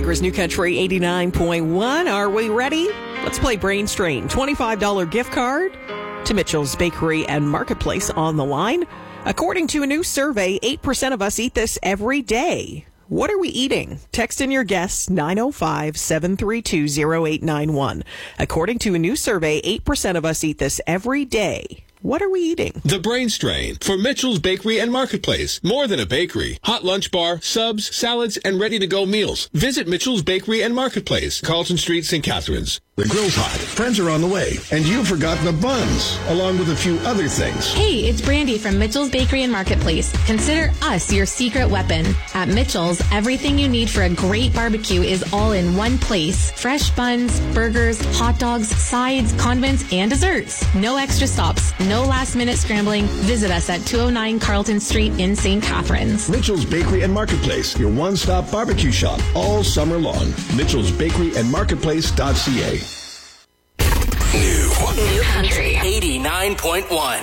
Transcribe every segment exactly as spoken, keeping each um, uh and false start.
Niagara's New Country eighty-nine point one. Are we ready? Let's play Brain Strain. twenty-five dollars gift card to Mitchell's Bakery and Marketplace on the line. According to a new survey, eight percent of us eat this every day. What are we eating? Text in your guess, nine oh five, seven three two, oh eight nine one. According to a new survey, eight percent of us eat this every day. What are we eating? The Brain Strain for Mitchell's Bakery and Marketplace. More than a bakery. Hot lunch bar, subs, salads, and ready-to-go meals. Visit Mitchell's Bakery and Marketplace, Carlton Street, Saint Catharines. The grill's hot, friends are on the way, and you've forgotten the buns, along with a few other things. Hey, it's Brandy from Mitchell's Bakery and Marketplace. Consider us your secret weapon. At Mitchell's, everything you need for a great barbecue is all in one place. Fresh buns, burgers, hot dogs, sides, condiments, and desserts. No extra stops, no last-minute scrambling. Visit us at two oh nine Carlton Street in Saint Catharines. Mitchell's Bakery and Marketplace, your one-stop barbecue shop all summer long. Mitchell's Bakery and Marketplace dot c a. New. New Country eighty-nine point one.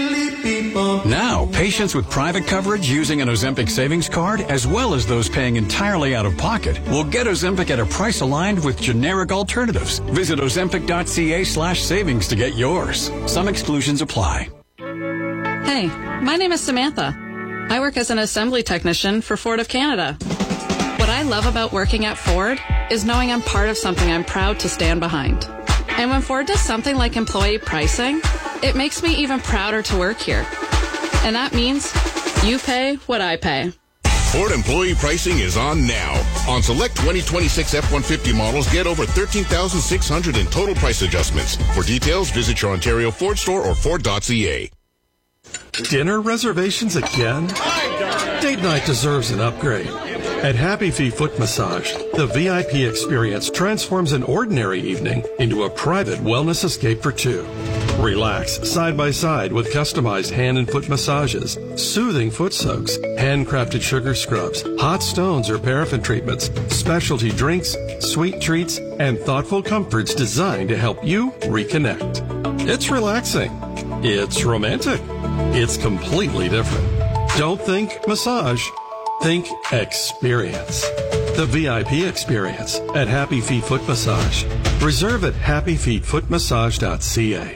Now, patients with private coverage using an Ozempic savings card, as well as those paying entirely out of pocket, will get Ozempic at a price aligned with generic alternatives. Visit Ozempic dot c a slash savings to get yours. Some exclusions apply. Hey, my name is Samantha. I work as an assembly technician for Ford of Canada. What I love about working at Ford is knowing I'm part of something I'm proud to stand behind. And when Ford does something like employee pricing, it makes me even prouder to work here. And that means you pay what I pay. Ford employee pricing is on now. On select twenty twenty-six F one fifty models, get over thirteen thousand six hundred in total price adjustments. For details, visit your Ontario Ford store or Ford dot c a. Dinner reservations again? Date night deserves an upgrade. At Happy Feet Foot Massage, the V I P experience transforms an ordinary evening into a private wellness escape for two. Relax side by side with customized hand and foot massages, soothing foot soaks, handcrafted sugar scrubs, hot stones or paraffin treatments, specialty drinks, sweet treats, and thoughtful comforts designed to help you reconnect. It's relaxing. It's romantic. It's completely different. Don't think massage. Think experience. The V I P experience at Happy Feet Foot Massage. Reserve at happy feet foot massage dot c a.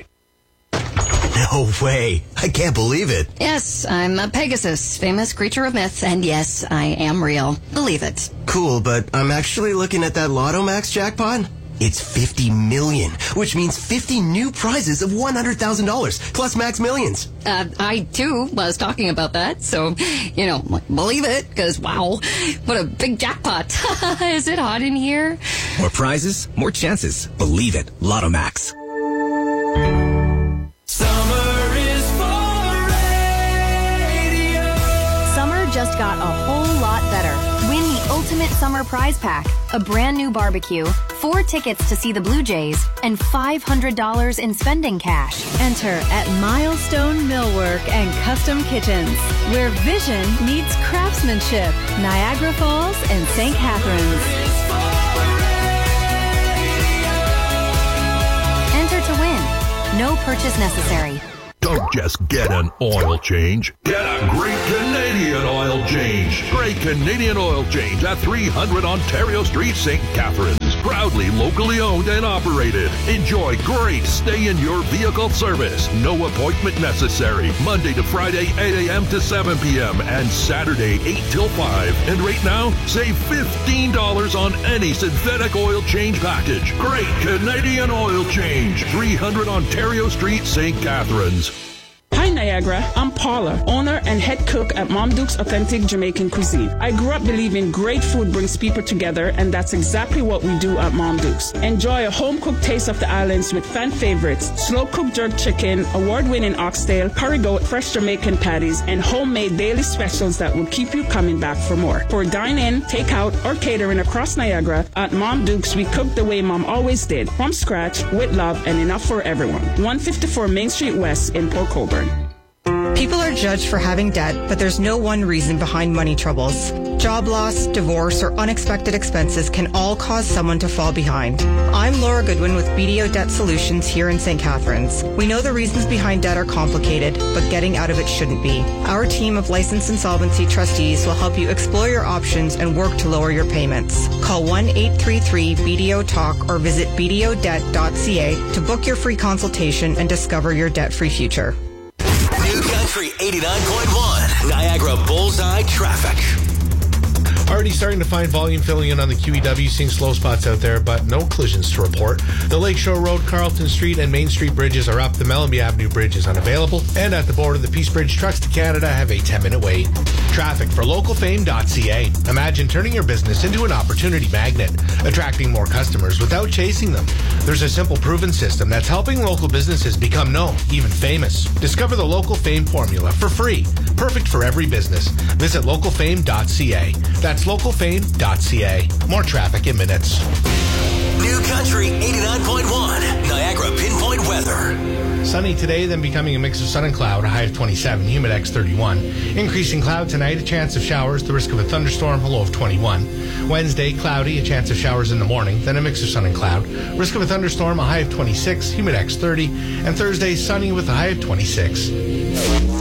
No way. I can't believe it. Yes, I'm a Pegasus, famous creature of myth, and yes, I am real. Believe it. Cool, but I'm actually looking at that Lotto Max jackpot. It's fifty million, which means fifty new prizes of one hundred thousand dollars, plus Max Millions. Uh, I, too, was talking about that, so, you know, believe it, because, wow, what a big jackpot. Is it hot in here? More prizes, more chances. Believe it. Lotto Max. Summer is for radio. Summer just got a whole lot better. Win the ultimate summer prize pack, a brand new barbecue, four tickets to see the Blue Jays, and five hundred dollars in spending cash. Enter at Milestone Millwork and Custom Kitchens, where vision meets craftsmanship. Niagara Falls and Saint Catharines. Enter to win. No purchase necessary. Don't just get an oil change. Get a great Canadian oil change. Great Canadian oil change at three hundred Ontario Street, Saint Catharines. Proudly locally owned and operated. Enjoy great stay-in-your-vehicle service. No appointment necessary. Monday to Friday, eight a.m. to seven p.m. and Saturday, eight till five. And right now, save fifteen dollars on any synthetic oil change package. Great Canadian oil change. three hundred Ontario Street, Saint Catharines. Hi Niagara, I'm Paula, owner and head cook at Mom Duke's Authentic Jamaican Cuisine. I grew up believing great food brings people together, and that's exactly what we do at Mom Duke's. Enjoy a home-cooked taste of the islands with fan favorites, slow-cooked jerk chicken, award-winning oxtail, curry goat, fresh Jamaican patties, and homemade daily specials that will keep you coming back for more. For dine-in, take-out, or catering across Niagara, at Mom Duke's we cook the way Mom always did, from scratch, with love, and enough for everyone. one fifty-four Main Street West in Port Colborne. People are judged for having debt, but there's no one reason behind money troubles. Job loss, divorce, or unexpected expenses can all cause someone to fall behind. I'm Laura Goodwin with B D O Debt Solutions here in Saint Catharines. We know the reasons behind debt are complicated, but getting out of it shouldn't be. Our team of licensed insolvency trustees will help you explore your options and work to lower your payments. Call one eight three three B D O talk or visit b d o debt dot c a to book your free consultation and discover your debt-free future. New Country eighty-nine point one, Niagara Bullseye Traffic. Already starting to find volume filling in on the Q E W, seeing slow spots out there, but no collisions to report. The Lakeshore Road, Carlton Street, and Main Street bridges are up. The Mellenby Avenue Bridge is unavailable. And at the border, the Peace Bridge trucks to Canada have a ten-minute wait. Traffic for local fame dot c a. Imagine turning your business into an opportunity magnet, attracting more customers without chasing them. There's a simple, proven system that's helping local businesses become known, even famous. Discover the Local Fame formula for free. Perfect for every business. Visit local fame dot c a. That's local fame dot c a. More traffic in minutes. New Country eighty-nine point one, Niagara Pinpoint Weather. Sunny today, then becoming a mix of sun and cloud, a high of twenty-seven, humidex thirty-one. Increasing cloud tonight, a chance of showers, the risk of a thunderstorm, a low of twenty-one. Wednesday, cloudy, a chance of showers in the morning, then a mix of sun and cloud. Risk of a thunderstorm, a high of twenty-six, humidex thirty. And Thursday, sunny with a high of twenty-six.